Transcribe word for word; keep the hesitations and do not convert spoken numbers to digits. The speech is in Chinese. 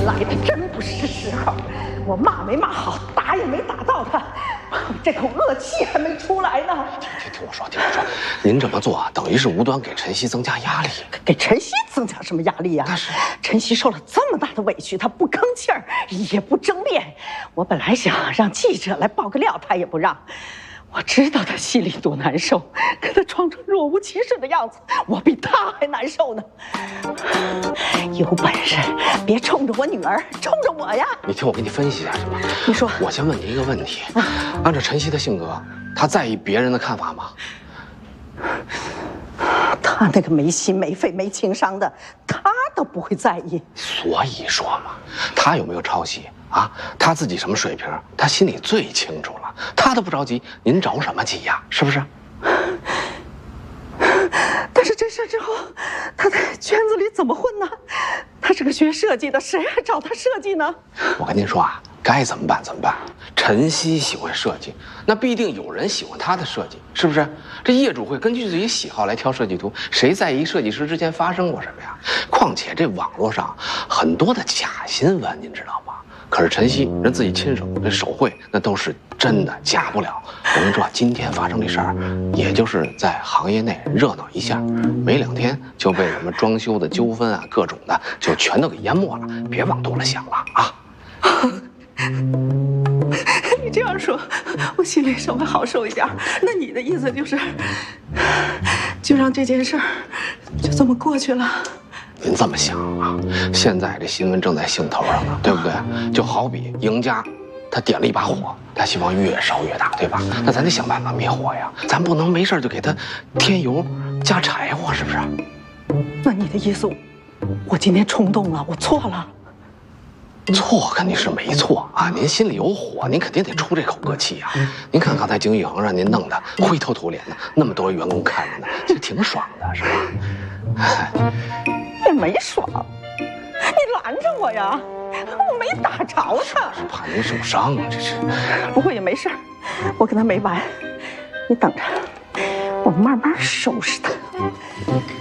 来的真不是时候，我骂没骂好，打也没打到他，这口恶气还没出来呢。 听听我说，听我说，您这么做等于是无端给晨曦增加压力。 给晨曦增加什么压力呀？ 那是晨曦受了这么大的委屈，他不吭气儿，也不争辩。我本来想让记者来爆个料，他也不让。我知道他心里多难受，可他装成若无其事的样子，我比他还难受呢。有本事别冲着我女儿，冲着我呀！ 你听我给你分析一下行吗？ 你说， 我先问你一个问题：按照晨曦的性格，她在意别人的看法吗？ 他那个没心没肺没情商的，他都不会在意。 所以说嘛，他有没有抄袭啊？他自己什么水平，他心里最清楚了。他都不着急，您着什么急呀？是不是？ 但是这事之后，他在圈子里怎么混呢？他是个学设计的，谁还找他设计呢？ 我跟您说啊，该怎么办怎么办。晨曦喜欢设计，那必定有人喜欢他的设计，是不是？这业主会根据自己喜好来挑设计图，谁在意设计师之间发生过什么呀？况且这网络上很多的假新闻，您知道吗？可是晨曦人自己亲手这手绘，那都是真的，假不了。我跟你说，今天发生这事儿，也就是在行业内热闹一下，没两天就被什么装修的纠纷啊，各种的就全都给淹没了。别往多了想了啊！ 你这样说，我心里稍微好受一点。那你的意思就是，就让这件事儿就这么过去了？ 您这么想啊？现在这新闻正在兴头上呢，对不对？就好比赢家，他点了一把火，他希望越烧越大，对吧？那咱得想办法灭火呀，咱不能没事就给他添油加柴火，是不是？ 那你的意思，我今天冲动了，我错了。 错肯定是没错啊！您心里有火，您肯定得出这口恶气啊！您看刚才经济行让您弄得灰头土脸的，那么多员工看着呢，其实挺爽的，是吧？ 也没爽，你拦着我呀，我没打着他， 是怕您受伤啊，这是。 不过也没事，我跟他没完，你等着，我慢慢收拾他。